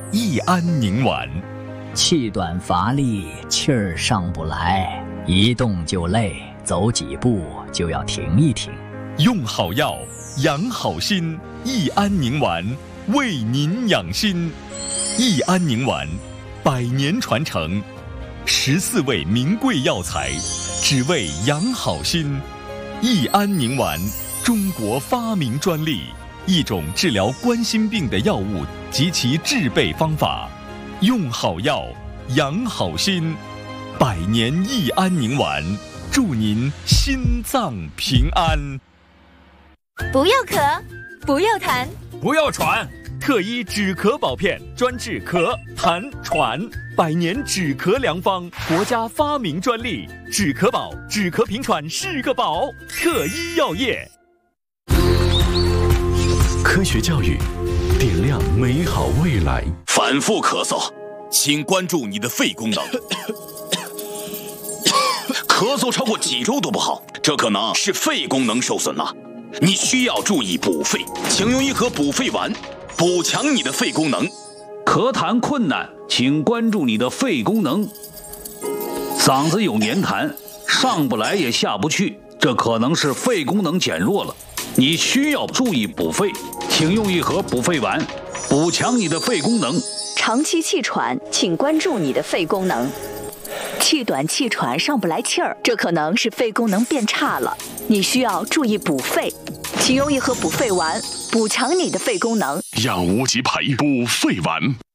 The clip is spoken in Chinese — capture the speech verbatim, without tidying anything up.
益安宁丸。 气短乏力，气儿上不来，一动就累，走几步就要停一停。 用好药，养好心，益安宁丸为您养心。益安宁丸，百年传承，十四味名贵药材，只为养好心。益安宁丸，中国发明专利，一种治疗冠心病的药物及其制备方法。用好药，养好心，百年益安宁丸，祝您心脏平安。 不要咳，不要痰， 不要喘，特医止咳宝片，专治咳、痰、喘，百年止咳良方，国家发明专利，止咳宝，止咳平喘是个宝。特医药业， 科学教育，点亮美好未来。 反复咳嗽，请关注你的肺功能。咳嗽超过几周都不好，这可能是肺功能受损了。你需要注意补肺，请用一盒补肺丸，补强你的肺功能。 咳痰困难，请关注你的肺功能。嗓子有黏痰，上不来也下不去，这可能是肺功能减弱了。你需要注意补肺，请用一盒补肺丸，补强你的肺功能。 长期气喘，请关注你的肺功能。气短气喘上不来气儿，这可能是肺功能变差了，你需要注意补肺，请用一盒补肺丸，补强你的肺功能。 养无极培补肺丸。